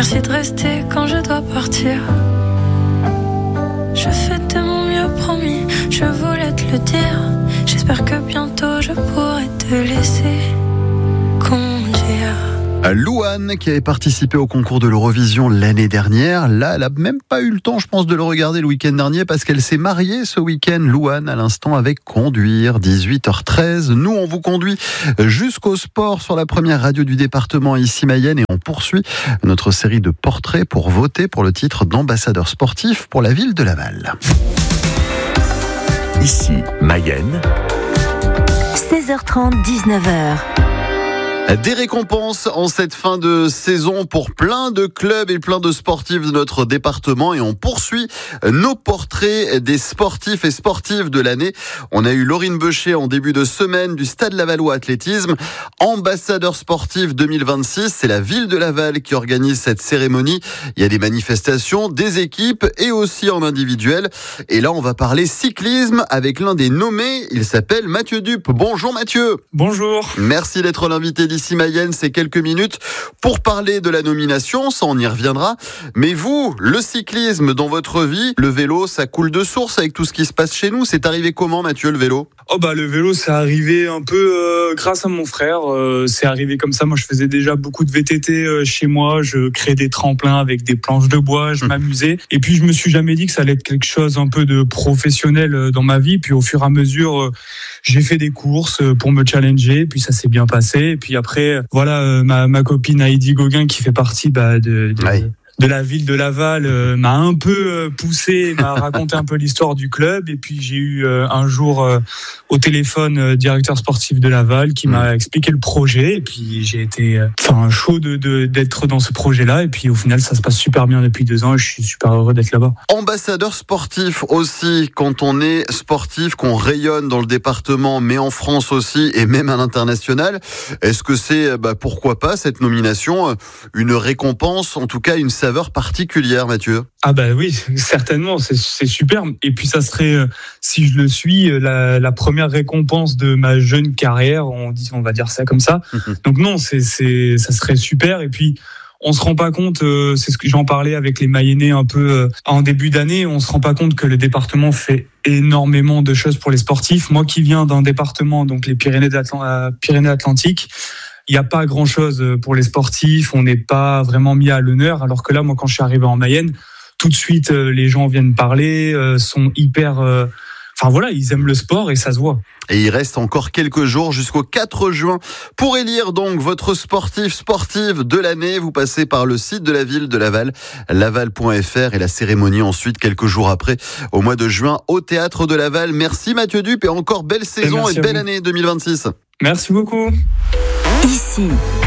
Merci de rester quand je dois partir. Je fais de mon mieux, promis, je voulais te le dire. J'espère que bientôt je pourrai te laisser conduire. Louane, qui avait participé au concours de l'Eurovision l'année dernière. Là, elle a même pas eu le temps, je pense, de le regarder le week-end dernier parce qu'elle s'est mariée ce week-end. Louane, à l'instant, avec Conduire, 18h13. Nous, on vous conduit jusqu'au sport sur la première radio du département ici Mayenne et on poursuit notre série de portraits pour voter pour le titre d'ambassadeur sportif pour la ville de Laval. Ici Mayenne. 16h30, 19h. Des récompenses en cette fin de saison pour plein de clubs et plein de sportifs de notre département et on poursuit nos portraits des sportifs et sportives de l'année. On a eu Laurine Beucher en début de semaine du Stade Lavallois Athlétisme, ambassadeur sportif 2026. C'est la ville de Laval qui organise cette cérémonie. Il y a des manifestations, des équipes et aussi en individuel. Et là, on va parler cyclisme avec l'un des nommés. Il s'appelle Mathieu Dupe. Bonjour Mathieu. Bonjour. Merci d'être l'invité d'ici Mayenne, c'est quelques minutes pour parler de la nomination, ça on y reviendra. Mais vous, le cyclisme dans votre vie, le vélo, ça coule de source avec tout ce qui se passe chez nous. C'est arrivé comment, Mathieu, le vélo ? Le vélo, c'est arrivé un peu grâce à mon frère. C'est arrivé comme ça. Moi, je faisais déjà beaucoup de VTT chez moi. Je créais des tremplins avec des planches de bois. Je m'amusais. Et puis, je me suis jamais dit que ça allait être quelque chose un peu de professionnel dans ma vie. Puis, au fur et à mesure, j'ai fait des courses pour me challenger. Puis, ça s'est bien passé. Et puis après, voilà, ma copine Heidi Gauguin, qui fait partie de la ville de Laval, m'a un peu poussé, m'a raconté un peu l'histoire du club. Et puis j'ai eu un jour au téléphone directeur sportif de Laval qui m'a expliqué le projet. Et puis j'ai été chaud d'être dans ce projet-là. Et puis au final, ça se passe super bien depuis 2 ans et je suis super heureux d'être là-bas. Ambassadeur sportif aussi, quand on est sportif, qu'on rayonne dans le département, mais en France aussi et même à l'international, est-ce que c'est, pourquoi pas, cette nomination, une récompense, en tout cas une saveur particulière, Mathieu? Oui, certainement, c'est super. Et puis ça serait, si je le suis, la première récompense de ma jeune carrière, on va dire ça comme ça. Donc non, ça serait super. Et puis on se rend pas compte, c'est ce que j'en parlais avec les Mayennais un peu en début d'année, on se rend pas compte que le département fait énormément de choses pour les sportifs. Moi qui viens d'un département, donc les Pyrénées-Atlantiques, il n'y a pas grand-chose pour les sportifs, on n'est pas vraiment mis à l'honneur, alors que là, moi, quand je suis arrivé en Mayenne, tout de suite, les gens viennent parler, sont hyper... ils aiment le sport et ça se voit. Et il reste encore quelques jours jusqu'au 4 juin pour élire donc votre sportive de l'année. Vous passez par le site de la ville de Laval, laval.fr et la cérémonie ensuite quelques jours après au mois de juin au Théâtre de Laval. Merci Mathieu Dupe et encore belle saison et belle année 2026. Merci beaucoup. Ici